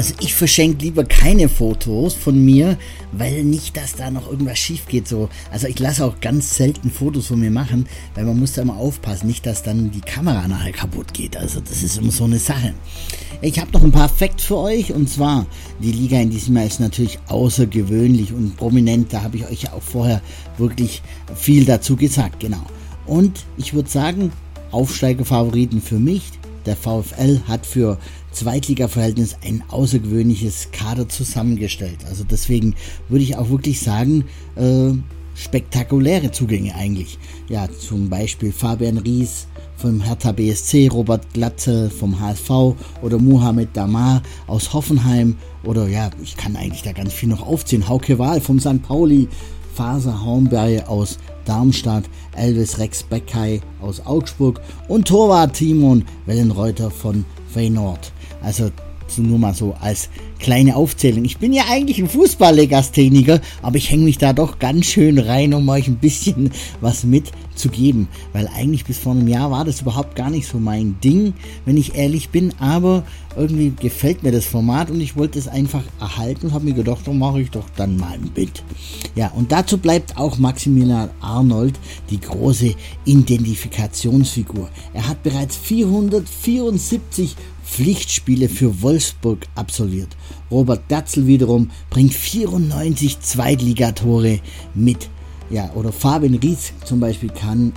Also ich verschenke lieber keine Fotos von mir, weil nicht, dass da noch irgendwas schief geht. So. Also ich lasse auch ganz selten Fotos von mir machen, weil man muss da immer aufpassen, nicht, dass dann die Kamera nachher kaputt geht. Also das ist immer so eine Sache. Ich habe noch ein paar Facts für euch, und zwar, die Liga in diesem Jahr ist natürlich außergewöhnlich und prominent. Da habe ich euch ja auch vorher wirklich viel dazu gesagt, genau. Und ich würde sagen, Aufsteigerfavoriten für mich. Der VfL hat für Zweitliga-Verhältnis ein außergewöhnliches Kader zusammengestellt. Also deswegen würde ich auch wirklich sagen, spektakuläre Zugänge eigentlich. Ja, zum Beispiel Fabian Ries vom Hertha BSC, Robert Glatzel vom HSV oder Mohamed Damar aus Hoffenheim oder ja, ich kann eigentlich da ganz viel noch aufziehen. Hauke Wahl vom St. Pauli, Faser Hornberg aus Darmstadt, Elvis Rex Beckay aus Augsburg und Torwart Timon Wellenreuter von Feyenoord. Also nur mal so als kleine Aufzählung. Ich bin ja eigentlich ein Fußball-Legastheniker, aber ich hänge mich da doch ganz schön rein, um euch ein bisschen was mitzugeben. Weil eigentlich bis vor einem Jahr war das überhaupt gar nicht so mein Ding, wenn ich ehrlich bin. Aber irgendwie gefällt mir das Format und ich wollte es einfach erhalten und habe mir gedacht, dann mache ich doch dann mal ein Bild. Ja, und dazu bleibt auch Maximilian Arnold die große Identifikationsfigur. Er hat bereits 474 Pflichtspiele für Wolfsburg absolviert. Robert Glatzel wiederum bringt 94 Zweitligatore mit. Ja, oder Fabian Ries zum Beispiel kam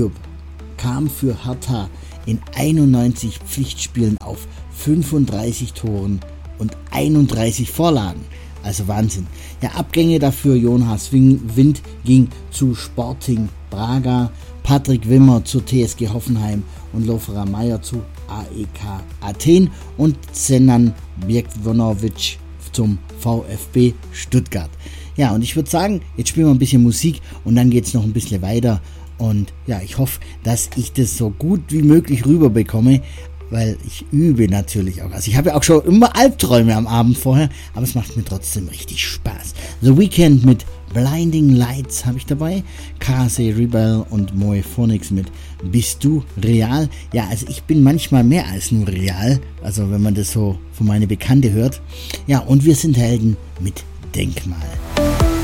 für Hertha in 91 Pflichtspielen auf 35 Toren und 31 Vorlagen. Also Wahnsinn. Ja, Abgänge dafür: Jonas Wind ging zu Sporting Braga, Patrick Wimmer zu TSG Hoffenheim und Lofra Meyer zu AEK Athen und Zenan Bjekvonovic zum VfB Stuttgart. Ja, und ich würde sagen, jetzt spielen wir ein bisschen Musik und dann geht es noch ein bisschen weiter. Und ja, ich hoffe, dass ich das so gut wie möglich rüberbekomme, weil ich übe natürlich auch. Also ich habe ja auch schon immer Albträume am Abend vorher, aber es macht mir trotzdem richtig Spaß. The Weeknd mit Blinding Lights habe ich dabei, KC Rebel und Moe Phonics mit Bist du real? Ja, also ich bin manchmal mehr als nur real, also wenn man das so von meine Bekannte hört. Ja, und wir sind Helden mit Denkmal.